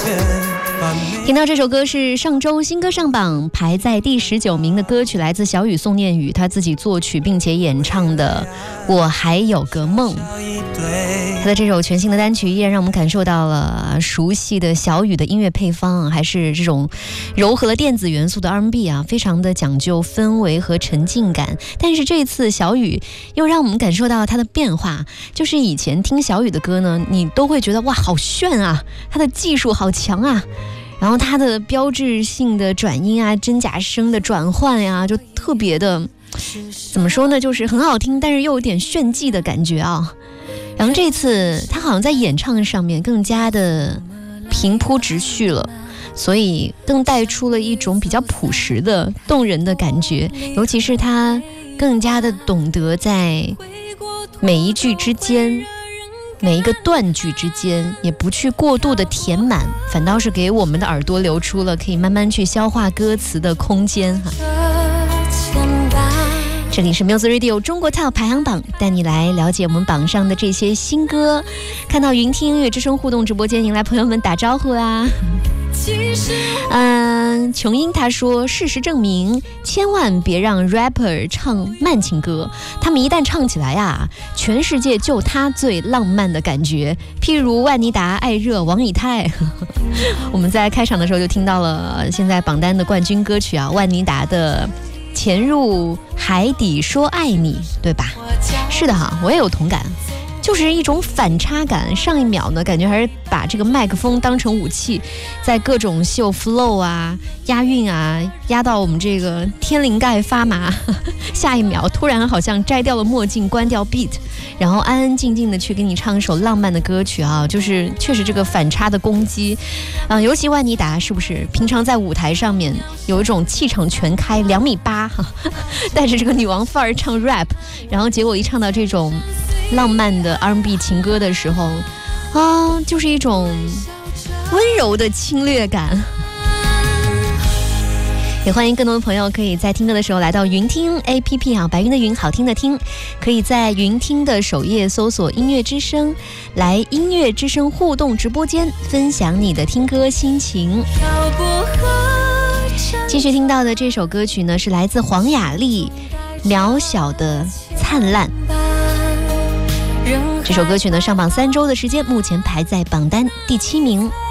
听到这首歌是上周新歌上榜排在第19名的歌曲，来自小雨宋念宇他自己作曲并且演唱的《我还有个梦》。他的这首全新的单曲依然让我们感受到了熟悉的小雨的音乐配方，还是这种糅合了电子元素的 R&B 啊，非常的讲究氛围和沉浸感。但是这次小雨又让我们感受到他的变化，就是以前听小雨的歌呢，你都会觉得哇好炫啊，他的技术好强啊，然后它的标志性的转音啊、真假声的转换呀，就特别的，怎么说呢，就是很好听，但是又有点炫技的感觉啊。然后这次他好像在演唱上面更加的平铺直叙了，所以更带出了一种比较朴实的动人的感觉，尤其是他更加的懂得在每一句之间，每一个断句之间也不去过度的填满，反倒是给我们的耳朵留出了可以慢慢去消化歌词的空间哈。这里是 Music Radio 中国 Top 排行榜，带你来了解我们榜上的这些新歌。看到云听音乐之声互动直播间，迎来朋友们打招呼啦。琼英他说，事实证明千万别让 rapper 唱慢情歌，他们一旦唱起来啊，全世界就他最浪漫的感觉，譬如万妮达、艾热、王以太。我们在开场的时候就听到了现在榜单的冠军歌曲啊，万妮达的潜入海底说爱你，对吧？是的哈，我也有同感，就是一种反差感。上一秒呢，感觉还是把这个麦克风当成武器，在各种秀 flow 啊、押韵啊，压到我们这个天灵盖发麻。下一秒突然好像摘掉了墨镜，关掉 beat， 然后安安静静的去给你唱一首浪漫的歌曲啊，就是确实这个反差的攻击，尤其万妮达是不是平常在舞台上面有一种气场全开2.8米哈，带着这个女王范儿唱 rap， 然后结果一唱到这种浪漫的 R&B 情歌的时候啊，就是一种温柔的侵略感。也欢迎更多的朋友可以在听歌的时候来到云听 APP 啊，白云的云，好听的听，可以在云听的首页搜索音乐之声，来音乐之声互动直播间分享你的听歌心情。继续听到的这首歌曲呢，是来自黄雅莉《渺小的灿烂》。这首歌曲呢上榜3周的时间，目前排在榜单第7名。